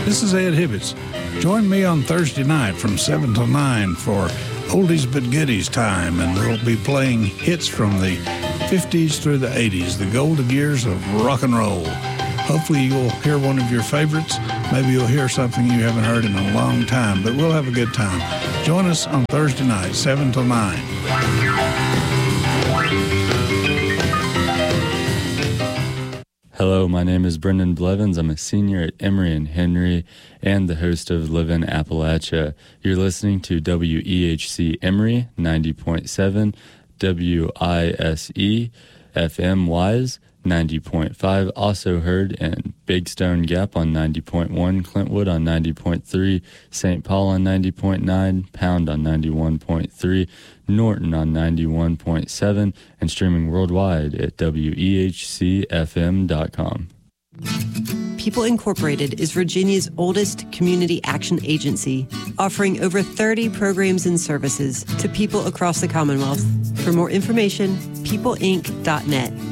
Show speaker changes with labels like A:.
A: This is Ed Hibbets. Join me on Thursday night from 7 till 9 for Oldies But Goodies time, and we'll be playing hits from the 50s through the 80s, the golden years of rock and roll. Hopefully you'll hear one of your favorites. Maybe you'll hear something you haven't heard in a long time, but we'll have a good time. Join us on Thursday night, 7 till 9.
B: Hello, my name is Brendan Blevins. I'm a senior at Emory and Henry and the host of Live in Appalachia. You're listening to WEHC Emory 90.7, WISE FM Wise 90.5, also heard in Big Stone Gap on 90.1, Clintwood on 90.3, St. Paul on 90.9, Pound on 91.3, Norton on 91.7, and streaming worldwide at WEHCFM.com.
C: People Incorporated is Virginia's oldest community action agency, offering over 30 programs and services to people across the Commonwealth. For more information, peopleinc.net.